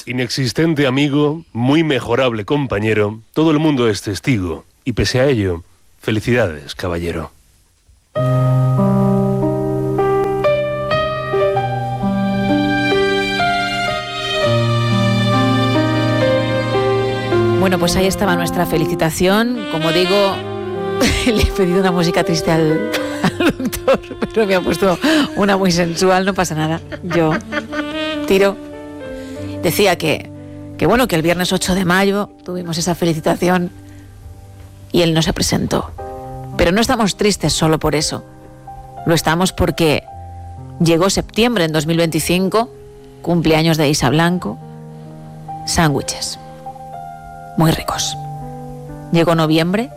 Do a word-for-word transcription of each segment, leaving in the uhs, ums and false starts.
Inexistente amigo, muy mejorable compañero, todo el mundo es testigo. Y pese a ello, felicidades, caballero. Bueno, pues ahí estaba nuestra felicitación. Como digo, le he pedido una música triste al, al doctor, pero me ha puesto una muy sensual, no pasa nada. Yo tiro. Decía que, que bueno, que el viernes ocho de mayo tuvimos esa felicitación y él no se presentó. Pero no estamos tristes solo por eso. Lo estamos porque llegó septiembre en dos mil veinticinco, cumpleaños de Isa Blanco, sándwiches muy ricos. Llegó noviembre.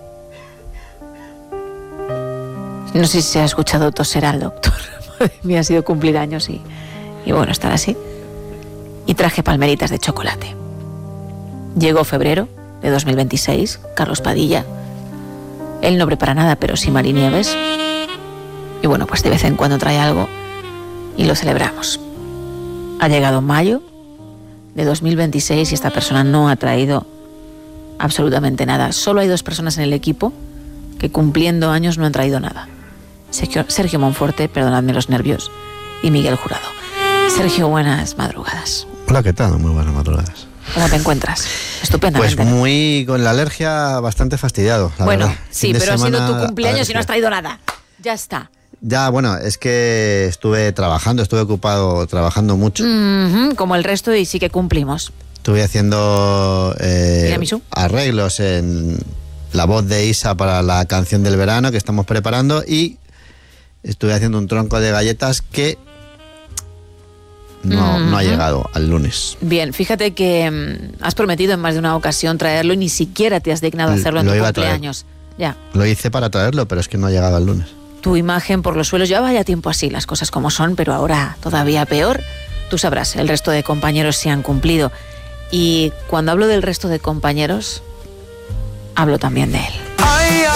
No sé si se ha escuchado toser al doctor. Madre mía, ha sido cumplir años y, y bueno, estar así. Y traje palmeritas de chocolate. Llegó febrero de dos mil veintiséis, Carlos Padilla. Él no prepara nada, pero sí Mari Nieves. Y bueno, pues de vez en cuando trae algo y lo celebramos. Ha llegado mayo de dos mil veintiséis y esta persona no ha traído absolutamente nada. Solo hay dos personas en el equipo que cumpliendo años no han traído nada. Sergio, Sergio Monforte, perdonadme los nervios, y Miguel Jurado. Sergio, buenas madrugadas. Hola, ¿qué tal? Muy buenas madrugadas. ¿Cómo te encuentras? Estupendamente. Pues muy, con la alergia, bastante fastidiado, la Bueno, verdad. sí, Fin de pero ha semana, sido tu cumpleaños alergia. y no has traído nada. Ya está. Ya, bueno, es que estuve trabajando, estuve ocupado trabajando mucho. Mm-hmm, como el resto y sí que cumplimos. Estuve haciendo eh, Tiramisú. arreglos en la voz de Isa para la canción del verano que estamos preparando y estuve haciendo un tronco de galletas que no, Mm-hmm. no ha llegado al lunes. Bien, fíjate que mm, has prometido en más de una ocasión traerlo y ni siquiera te has dignado a hacerlo en Lo tu iba a traer. cumpleaños. Ya. Lo hice para traerlo, pero es que no ha llegado al lunes. Tu imagen por los suelos, llevaba ya tiempo así, las cosas como son, pero ahora todavía peor. Tú sabrás, el resto de compañeros sí han cumplido. Y cuando hablo del resto de compañeros, hablo también de él.